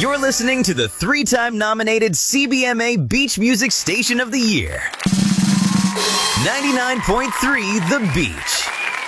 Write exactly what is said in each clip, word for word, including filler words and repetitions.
You're listening to the three-time nominated C B M A Beach Music Station of the Year. ninety-nine point three The Beach.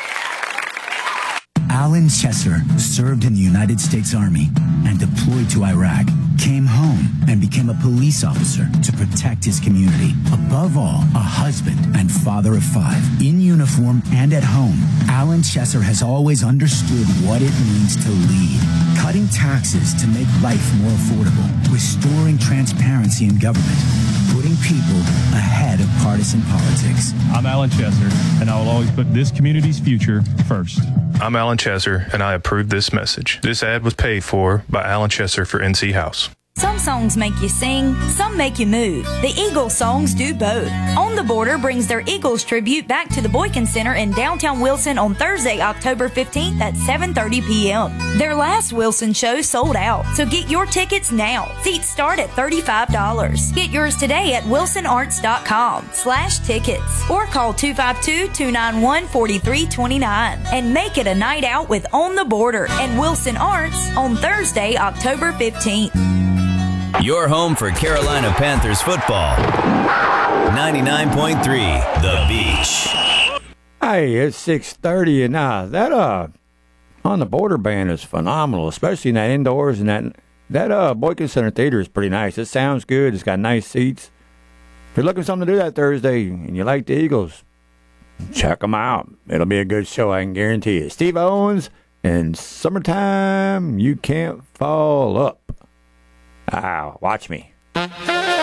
Alan Chesser served in the United States Army and deployed to Iraq, came home and became a police officer to protect his community. Above all, a husband and father of five. In uniform and at home, Alan Chesser has always understood what it means to lead. Cutting taxes to make life more affordable, restoring transparency in government, putting people ahead of partisan politics. I'm Alan Chesser, and I will always put this community's future first. I'm Alan Chesser, and I approve this message. This ad was paid for by Alan Chesser for N C House. Some songs make you sing, some make you move. The Eagles songs do both. On the Border brings their Eagles tribute back to the Boykin Center in downtown Wilson on Thursday, October fifteenth at seven thirty p.m. Their last Wilson show sold out, so get your tickets now. Seats start at thirty-five dollars. Get yours today at wilsonarts.com slash tickets or call two five two, two nine one, four three two nine and make it a night out with On the Border and Wilson Arts on Thursday, October fifteenth. Your home for Carolina Panthers football. ninety-nine point three The Beach. Hey, it's six thirty, and uh, that uh, On the Border band is phenomenal, especially in that indoors. And that that uh, Boykin Center Theater is pretty nice. It sounds good. It's got nice seats. If you're looking for something to do that Thursday and you like the Eagles, check them out. It'll be a good show, I can guarantee it. Steve Owens and Summertime, You Can't Fall Up. Ah, watch me.